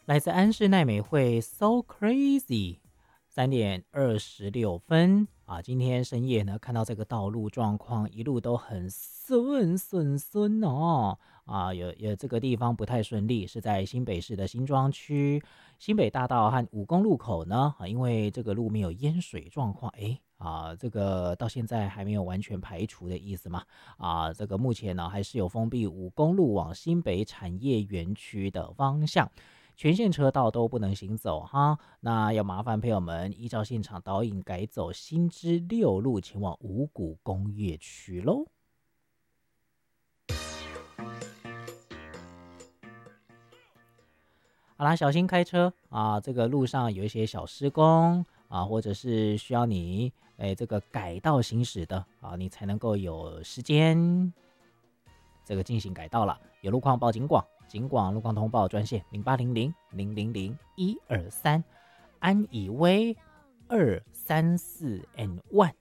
来自安室奈美惠《So Crazy》3:26啊，今天深夜呢，看到这个道路状况一路都很顺哦啊，有这个地方不太顺利，是在新北市的新庄区新北大道和武功路口呢啊，因为这个路面有淹水状况，这个到现在还没有完全排除的意思嘛啊，这个目前呢还是有封闭武功路往新北产业园区的方向。全线车道都不能行走哈，那要麻烦朋友们依照现场导引改走新知6路前往五股工业区喽。好啦，小心开车啊！这个路上有一些小施工啊，或者是需要你这个改道行驶的啊，你才能够有时间这个进行改道了。有路况报警广，警广路况通报专线0800000123，安以威234N1。